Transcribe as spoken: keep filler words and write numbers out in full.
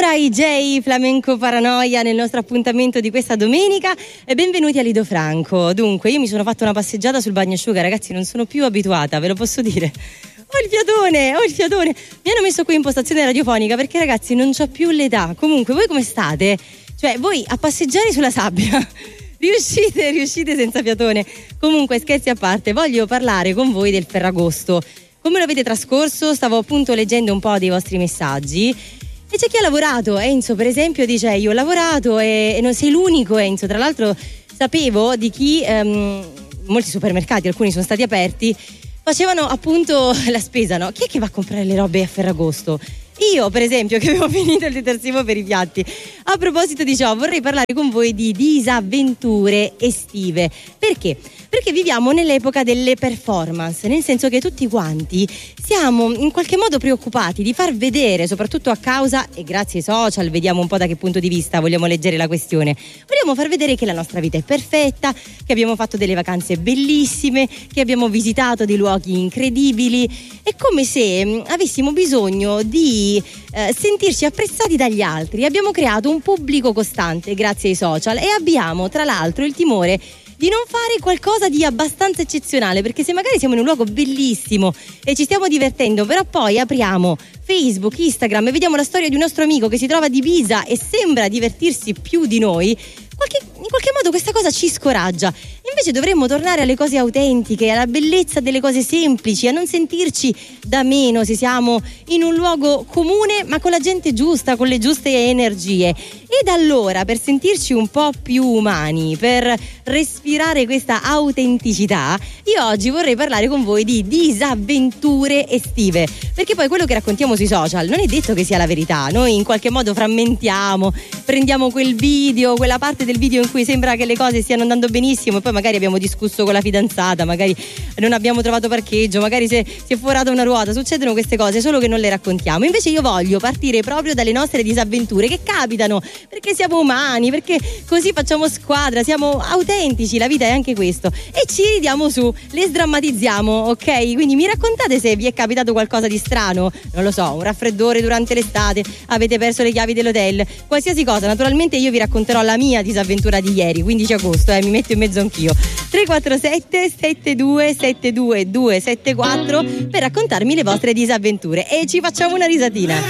D J Flamenco Paranoia nel nostro appuntamento di questa domenica e benvenuti a Lido Franco. Dunque, io mi sono fatta una passeggiata sul bagnasciuga, ragazzi, non sono più abituata, ve lo posso dire. Ho il fiatone, ho il fiatone. Mi hanno messo qui in postazione radiofonica perché, ragazzi, non c'ho più l'età. Comunque, voi come state? Cioè, voi a passeggiare sulla sabbia riuscite, riuscite senza fiatone? Comunque, scherzi a parte, voglio parlare con voi del Ferragosto. Come lo avete trascorso? Stavo appunto leggendo un po' dei vostri messaggi e c'è chi ha lavorato. Enzo per esempio dice: io ho lavorato e, e non sei l'unico, Enzo. Tra l'altro sapevo di chi um, molti supermercati, alcuni sono stati aperti, facevano appunto la spesa, no? Chi è che va a comprare le robe a Ferragosto? Io per esempio, che avevo finito il detersivo per i piatti. A proposito di ciò, vorrei parlare con voi di disavventure estive. Perché? Perché viviamo nell'epoca delle performance, nel senso che tutti quanti siamo in qualche modo preoccupati di far vedere, soprattutto a causa, e grazie ai social, vediamo un po' da che punto di vista vogliamo leggere la questione, vogliamo far vedere che la nostra vita è perfetta, che abbiamo fatto delle vacanze bellissime, che abbiamo visitato dei luoghi incredibili. È come se avessimo bisogno di eh, sentirci apprezzati dagli altri. Abbiamo creato un pubblico costante grazie ai social e abbiamo tra l'altro il timore di non fare qualcosa di abbastanza eccezionale, perché se magari siamo in un luogo bellissimo e ci stiamo divertendo, però poi apriamo Facebook, Instagram e vediamo la storia di un nostro amico che si trova ad Ibiza e sembra divertirsi più di noi, qualche, in qualche modo questa cosa ci scoraggia. Invece dovremmo tornare alle cose autentiche, alla bellezza delle cose semplici, a non sentirci da meno se siamo in un luogo comune ma con la gente giusta, con le giuste energie. Ed allora, per sentirci un po' più umani, per respirare questa autenticità, io oggi vorrei parlare con voi di disavventure estive, perché poi quello che raccontiamo sui social non è detto che sia la verità. Noi in qualche modo frammentiamo, prendiamo quel video, quella parte del video in cui sembra che le cose stiano andando benissimo e poi magari abbiamo discusso con la fidanzata, magari non abbiamo trovato parcheggio, magari si è, si è forata una ruota. Succedono queste cose, solo che non le raccontiamo. Invece io voglio partire proprio dalle nostre disavventure che capitano, perché siamo umani, perché così facciamo squadra, siamo autentici, la vita è anche questo, e ci ridiamo su, le sdrammatizziamo, ok? Quindi mi raccontate se vi è capitato qualcosa di strano, non lo so, un raffreddore durante l'estate, avete perso le chiavi dell'hotel, qualsiasi cosa. Naturalmente io vi racconterò la mia disavventura di ieri, quindici agosto, eh, mi metto in mezzo anch'io. Tre quattro sette sette due sette due due sette quattro per raccontarmi le vostre disavventure e ci facciamo una risatina.